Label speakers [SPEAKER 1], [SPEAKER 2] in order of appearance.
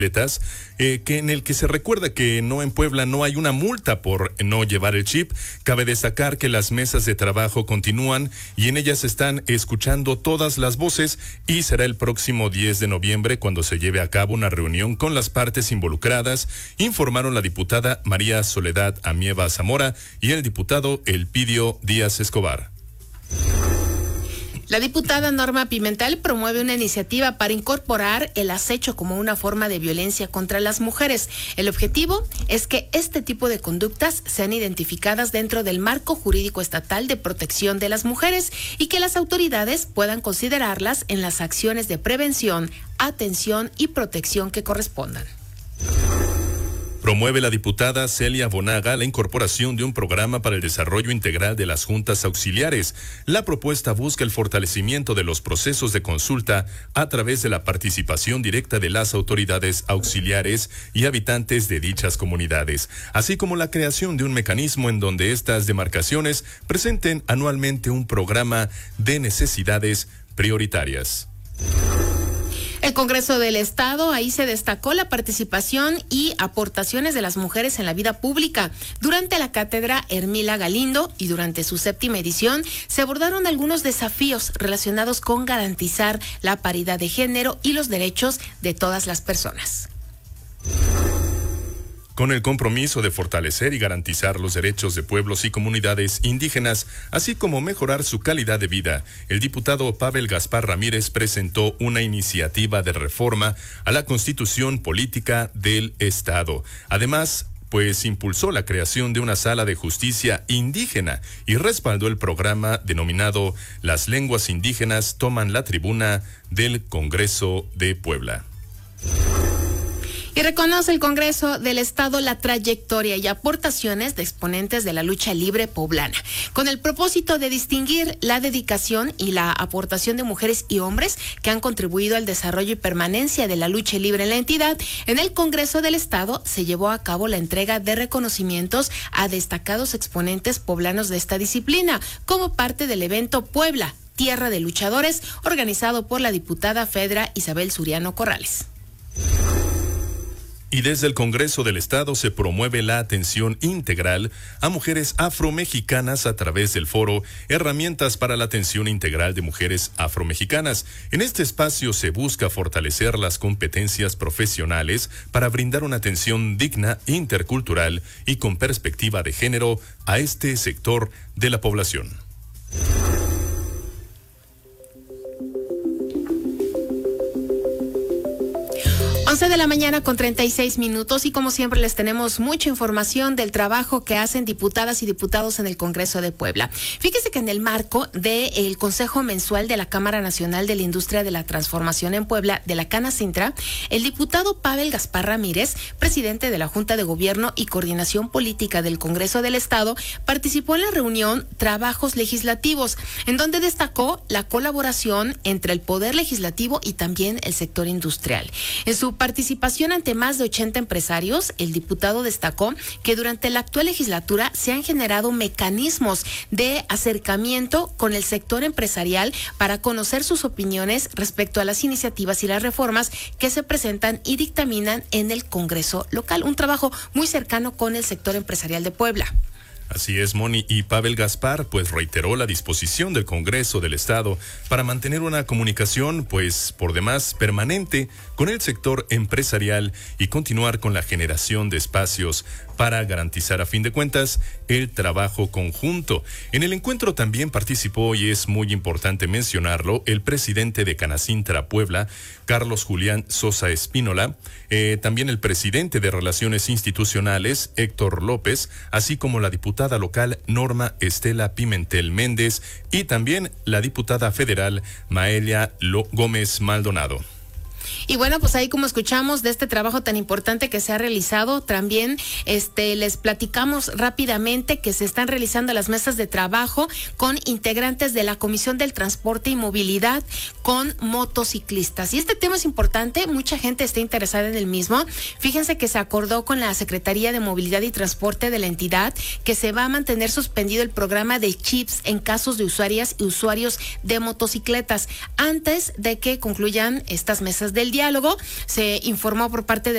[SPEAKER 1] que en el que se recuerda que no en Puebla no hay una multa por no llevar el chip. Cabe destacar que las mesas de trabajo continúan y en ellas están escuchando todas las voces y será el próximo 10 de noviembre cuando se lleve a cabo una reunión con las partes involucradas, informaron la diputada María Soledad Amieva Zamora y el diputado Elpidio Díaz Escobar.
[SPEAKER 2] La diputada Norma Pimentel promueve una iniciativa para incorporar el acecho como una forma de violencia contra las mujeres. El objetivo es que este tipo de conductas sean identificadas dentro del marco jurídico estatal de protección de las mujeres y que las autoridades puedan considerarlas en las acciones de prevención, atención y protección que correspondan.
[SPEAKER 1] Promueve la diputada Celia Bonaga la incorporación de un programa para el desarrollo integral de las juntas auxiliares. La propuesta busca el fortalecimiento de los procesos de consulta a través de la participación directa de las autoridades auxiliares y habitantes de dichas comunidades, así como la creación de un mecanismo en donde estas demarcaciones presenten anualmente un programa de necesidades prioritarias.
[SPEAKER 2] El Congreso del Estado, ahí se destacó la participación y aportaciones de las mujeres en la vida pública. Durante la cátedra Hermila Galindo y durante su 7ª edición se abordaron algunos desafíos relacionados con garantizar la paridad de género y los derechos de todas las personas.
[SPEAKER 1] Con el compromiso de fortalecer y garantizar los derechos de pueblos y comunidades indígenas, así como mejorar su calidad de vida, el diputado Pavel Gaspar Ramírez presentó una iniciativa de reforma a la Constitución Política del Estado. Además, impulsó la creación de una sala de justicia indígena y respaldó el programa denominado Las lenguas indígenas toman la tribuna del Congreso de Puebla.
[SPEAKER 2] Y reconoce el Congreso del Estado la trayectoria y aportaciones de exponentes de la lucha libre poblana, con el propósito de distinguir la dedicación y la aportación de mujeres y hombres que han contribuido al desarrollo y permanencia de la lucha libre en la entidad. En el Congreso del Estado se llevó a cabo la entrega de reconocimientos a destacados exponentes poblanos de esta disciplina, como parte del evento Puebla, Tierra de Luchadores, organizado por la diputada Fedra Isabel Suriano Corrales.
[SPEAKER 1] Y desde el Congreso del Estado se promueve la atención integral a mujeres afromexicanas a través del foro Herramientas para la Atención Integral de Mujeres Afromexicanas. En este espacio se busca fortalecer las competencias profesionales para brindar una atención digna, intercultural y con perspectiva de género a este sector de la población.
[SPEAKER 2] 11 de la mañana con 36 minutos y como siempre les tenemos mucha información del trabajo que hacen diputadas y diputados en el Congreso de Puebla. Fíjese que en el marco del Consejo Mensual de la Cámara Nacional de la Industria de la Transformación en Puebla, de la Canacintra, el diputado Pavel Gaspar Ramírez, presidente de la Junta de Gobierno y Coordinación Política del Congreso del Estado, participó en la reunión Trabajos Legislativos, en donde destacó la colaboración entre el Poder Legislativo y también el sector industrial. En su participación ante más de 80 empresarios, el diputado destacó que durante la actual legislatura se han generado mecanismos de acercamiento con el sector empresarial para conocer sus opiniones respecto a las iniciativas y las reformas que se presentan y dictaminan en el Congreso local. Un trabajo muy cercano con el sector empresarial de Puebla.
[SPEAKER 1] Así es, Moni, y Pavel Gaspar reiteró la disposición del Congreso del Estado para mantener una comunicación por demás permanente con el sector empresarial y continuar con la generación de espacios para garantizar a fin de cuentas el trabajo conjunto. En el encuentro también participó, y es muy importante mencionarlo, el presidente de Canacintra Puebla, Carlos Julián Sosa Espínola, también el presidente de Relaciones Institucionales, Héctor López, así como la diputada local Norma Estela Pimentel Méndez y también la diputada federal Maelia Gómez Maldonado.
[SPEAKER 2] Y bueno, pues ahí como escuchamos de este trabajo tan importante que se ha realizado, también les platicamos rápidamente que se están realizando las mesas de trabajo con integrantes de la Comisión del Transporte y Movilidad con motociclistas. Y este tema es importante, mucha gente está interesada en el mismo. Fíjense que se acordó con la Secretaría de Movilidad y Transporte de la entidad que se va a mantener suspendido el programa de chips en casos de usuarias y usuarios de motocicletas. Antes de que concluyan estas mesas del diálogo, se informó por parte de